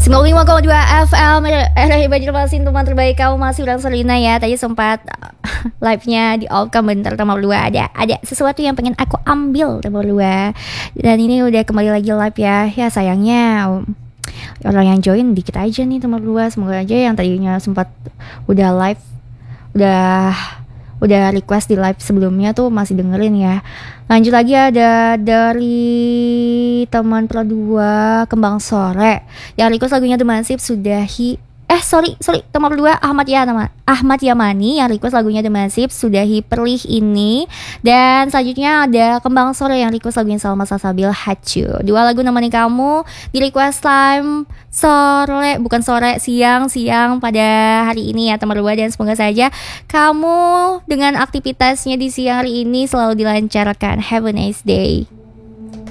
95,2 FM RRI Banjarmasin, teman terbaik kamu masih ulang Selina ya. Tadi sempat live-nya di off bentar nomor 2. Ada sesuatu yang pengen aku ambil nomor 2. Dan ini udah kembali lagi live ya. Ya sayangnya orang yang join dikit aja nih nomor 2. Semoga aja yang tadinya sempat udah live udah request di live sebelumnya tuh masih dengerin ya. Lanjut lagi ada dari teman Pro 2 Kembang Sore yang request lagunya The Mansip Sudahi. Sorry nomor 2 Ahmad Yamani yang request lagunya The Mansip Sudahi Perlih ini. Dan selanjutnya ada Kembang Sore yang request lagunya Salma Salsabil Hacu. 2 lagu nemenin kamu di request time siang pada hari ini ya teman 2. Dan semoga saja kamu dengan aktivitasnya di siang hari ini selalu dilancarkan. Have a nice day.